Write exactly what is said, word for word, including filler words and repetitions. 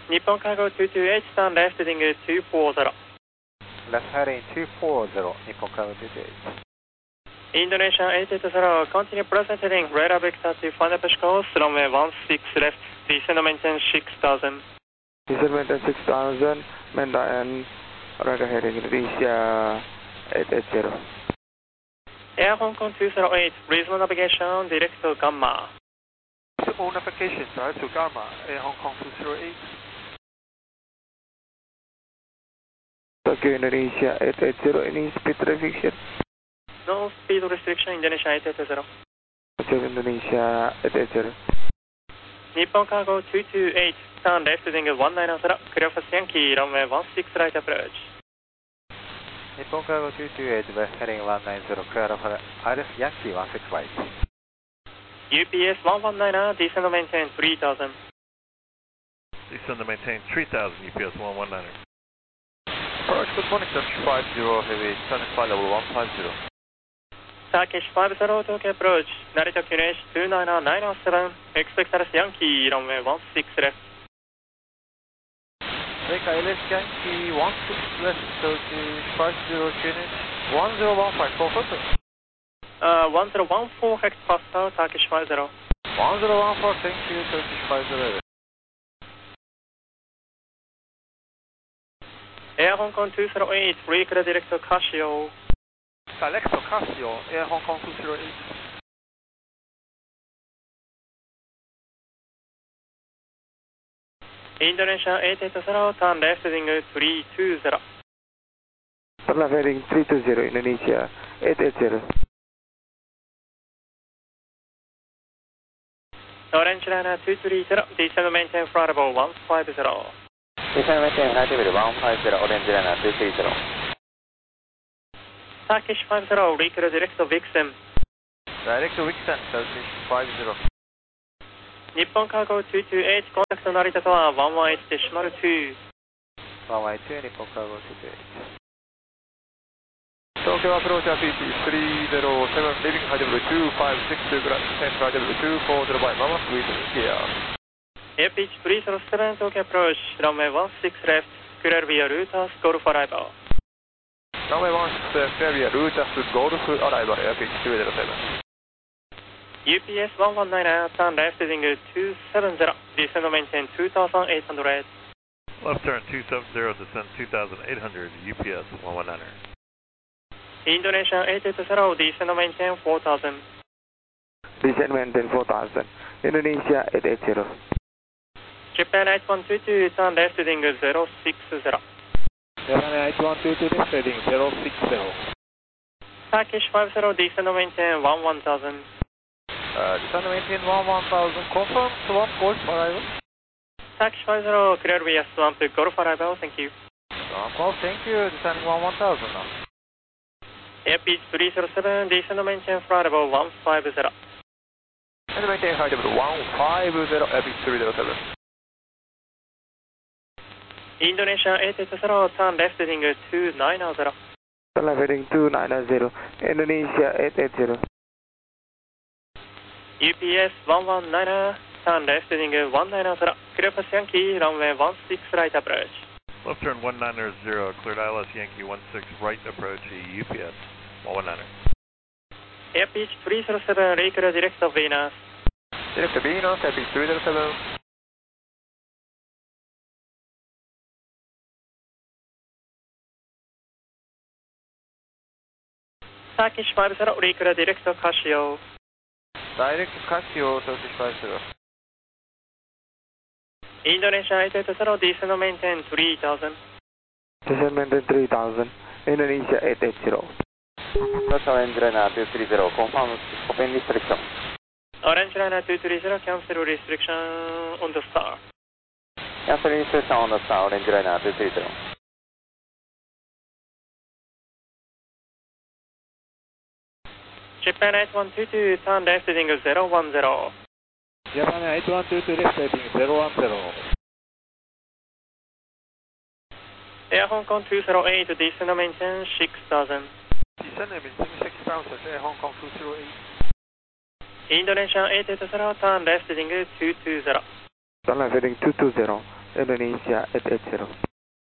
日本カーゴ two two eight, turn left heading two four zero. Left heading two four zero, Nippon Cargo two two eight. Indonesian eight eight zero, continue present heading, radar vector to final approach course, runway one six left, descend and maintain six thousand. Descend maintain six thousand, maintain radar heading Indonesia eight eight zero. Air Hong Kong two zero eight, reasonable navigation, direct to Gamma. Reasonable navigation, direct to Gamma, Air Hong Kong two zero eight. Tokyo Indonesia eight eight zero, any speed restriction? No speed restriction, Indonesia eight eight zero. Tokyo Indonesia eight eight zero. Nippon Cargo two two eight, turn left heading one nine zero, clear for Yankee, runway one six right approach. Nippon Cargo two two eight, left heading one nine zero, clear for Iris Yankee one six right. U P S one one nine, descend and maintain three thousand. Descend and maintain three thousand, U P S one one nine. Approach, good morning, Turkish five zero, heavy, turning flight level one five zero. Turkish five zero, Tokyo approach, Narita Q N H two nine nine seven, expect Iris Yankee, runway one six left. Take Iris Yankee one six left, Turkish five zero, Q N H one zero one five, four foot. Uh, one zero one four hectopascal, Turkish five zero. one zero one four, thank you, Turkish five zero. Air Hong Kong two zero eight, reclear direct to Casio. Direct to Casio, Air Hong Kong two zero eight. Indonesia eight eight zero, turn left heading three two zero. Turn left heading three two zero, Indonesia eight eight zero. Orange Liner two three zero, descend and maintain flight level one five zero. Descend and maintain flight level one five zero, Orange Liner two three zero. Turkish five zero, reclear direct to Vixen. Direct to Vixen, Turkish five zero. Nippon Cargo two two eight, contact Narita Tower one one eight decimal two. one one eight two, Nippon Cargo two two eight. Tokyo approach R P C three zero seven, leaving high level two five six, descent high level two four zero by Mama, with here. Air pitch three zero seven, Tokyo approach, runway one six left, clear via Reuters, Golf arrival. Runway one six left, clear via Reuters, Golf arrival, air pitch three zero seven. U P S one one nine, turn left heading two seven zero, descend and maintain two thousand eight hundred. Left turn two seven zero, descend two thousand eight hundred, U P S one one nine. Indonesia eight eight zero, descend and maintain four thousand. Descend maintain four thousand, Indonesia eight eight zero. Japan eight one two two, turn left heading zero six zero. Japan eight one two two, left heading zero six zero. Turkish five zero, descend and maintain one one thousand. Uh, descend and maintain one one thousand, confirm swamp Golf arrival. Turkish five zero, clear via Swamp Golf arrival, thank you. Swamp Golf, thank you, descending one one thousand now. Air pitch three zero seven, descend and maintain flight level one five zero. And maintain high level one five zero, air pitch three zero seven. Indonesia eight eight zero, turn left heading two nine zero. Turn left heading two nine zero, Indonesia eight eight zero. U P S one one nine, turn left heading one nine zero, clear for Yankee, runway one six right approach. Left turn one nine zero, cleared I L S Yankee one six right approach, U P S one one nine. Air pitch three zero seven, reclear direct to Venus. Direct to Venus, air pitch three zero seven. Turkish five zero, reclear direct to Casio. Direct to Casio, Turkish five zero. Indonesia eight eight zero, descend and maintain three thousand. Descend maintain three thousand, Indonesia eight eight zero. That's Orange Liner two three zero, confirm open restriction. Orange Liner two three zero, cancel restriction on the star. Cancel restriction on the star, Orange Liner two three zero. Japan eight one two two, turn left heading zero one zero. Japan eight one two two, left heading zero one zero. Air Hong Kong two zero eight, descend and maintain six thousand. Descend and maintain six thousand, Air Hong Kong two zero eight. Indonesia eight eight zero, turn left heading two two zero. Turn left heading two two zero, Indonesia eight eight zero.